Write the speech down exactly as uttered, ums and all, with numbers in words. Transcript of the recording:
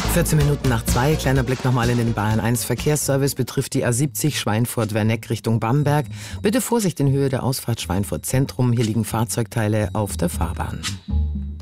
vierzehn Minuten nach zwei, kleiner Blick nochmal in den Bayern eins Verkehrsservice, betrifft die A siebzig Schweinfurt-Werneck Richtung Bamberg. Bitte Vorsicht in Höhe der Ausfahrt Schweinfurt Zentrum, hier liegen Fahrzeugteile auf der Fahrbahn.